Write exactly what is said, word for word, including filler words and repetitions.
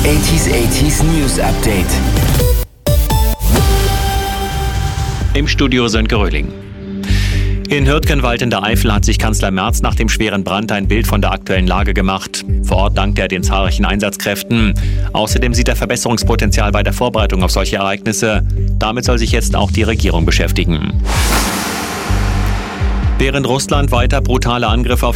achtziger achtziger News Update. Im Studio Sönke Röhling. In Hürtgenwald in der Eifel hat sich Kanzler Merz nach dem schweren Brand ein Bild von der aktuellen Lage gemacht. Vor Ort dankt er den zahlreichen Einsatzkräften. Außerdem sieht er Verbesserungspotenzial bei der Vorbereitung auf solche Ereignisse. Damit soll sich jetzt auch die Regierung beschäftigen. Während Russland weiter brutale Angriffe auf